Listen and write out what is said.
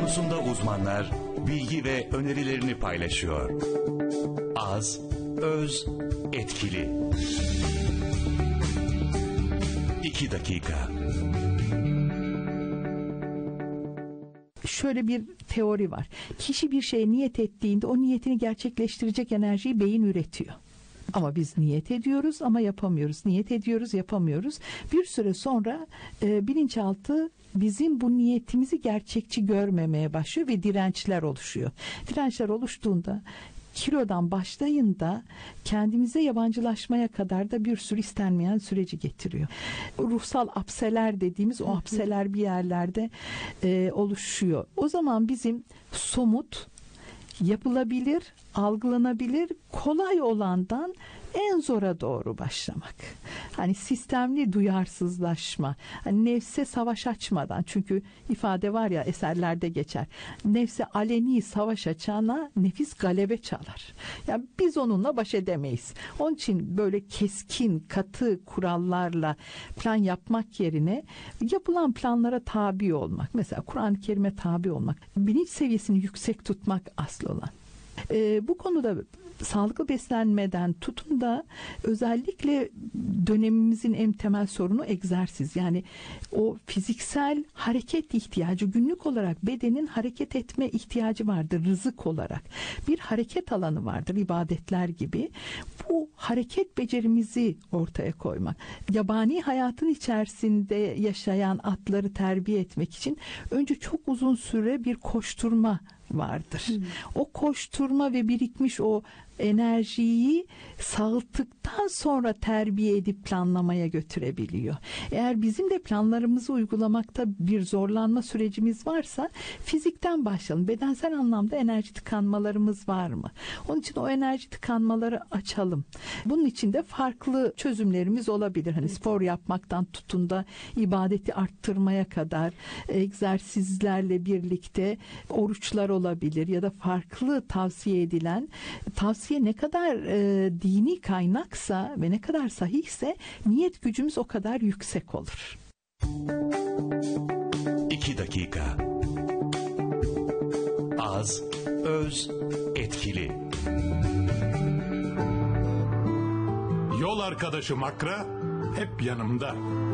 konusunda uzmanlar bilgi ve önerilerini paylaşıyor. Az, öz, etkili. 2 dakika. Şöyle bir teori var. Kişi bir şeye niyet ettiğinde o niyetini gerçekleştirecek enerjiyi beyin üretiyor. Ama biz niyet ediyoruz ama yapamıyoruz. Niyet ediyoruz, yapamıyoruz. Bir süre sonra bilinçaltı bizim bu niyetimizi gerçekçi görmemeye başlıyor ve dirençler oluşuyor. Dirençler oluştuğunda kilodan başlayın da kendimize yabancılaşmaya kadar da bir sürü istenmeyen süreci getiriyor. Ruhsal apseler dediğimiz o apseler bir yerlerde oluşuyor. O zaman bizim somut, yapılabilir, algılanabilir, kolay olandan en zora doğru başlamak. Hani sistemli duyarsızlaşma, hani nefse savaş açmadan, çünkü ifade var ya, eserlerde geçer. Nefse aleni savaş açana nefis galebe çalar. Yani biz onunla baş edemeyiz. Onun için böyle keskin, katı kurallarla plan yapmak yerine yapılan planlara tabi olmak. Mesela Kur'an-ı Kerim'e tabi olmak, bilinç seviyesini yüksek tutmak asıl olan. Bu konuda sağlıklı beslenmeden tutun da özellikle dönemimizin en temel sorunu egzersiz. Yani o fiziksel hareket ihtiyacı, günlük olarak bedenin hareket etme ihtiyacı vardır rızık olarak. Bir hareket alanı vardır ibadetler gibi. Bu hareket becerimizi ortaya koymak. Yabani hayatın içerisinde yaşayan atları terbiye etmek için önce çok uzun süre bir koşturma vardır. O koşturma ve birikmiş o enerjiyi sağalttıktan sonra terbiye edip planlamaya götürebiliyor. Eğer bizim de planlarımızı uygulamakta bir zorlanma sürecimiz varsa fizikten başlayalım. Bedensel anlamda enerji tıkanmalarımız var mı? Onun için o enerji tıkanmaları açalım. Bunun için de farklı çözümlerimiz olabilir. Hani spor yapmaktan tutun da ibadeti arttırmaya kadar egzersizlerle birlikte oruçlar olabilir ya da farklı tavsiye edilen, tavsiye ne kadar dini kaynaksa ve ne kadar sahihse niyet gücümüz o kadar yüksek olur. 2 dakika. Az, öz, etkili. Yol arkadaşım Akra hep yanımda.